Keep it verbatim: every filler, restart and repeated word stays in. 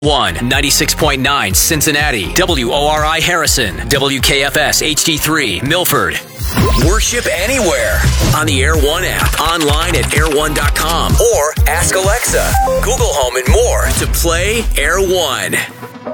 one ninety-six point nine Cincinnati, W O R I Harrison, W K F S H D three Milford. Worship anywhere on the Air One app, online at air one dot com, or ask Alexa, Google Home, and more to play Air One.